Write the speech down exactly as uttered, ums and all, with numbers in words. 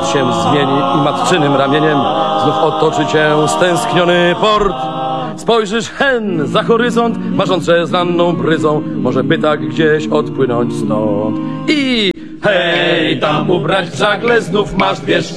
się zmieni i matczynym ramieniem znów otoczy cię stęskniony port. Spojrzysz hen za horyzont, marząc, że z ranną bryzą może by tak gdzieś odpłynąć stąd. I hej, tam ubrać w żagle znów masz dwie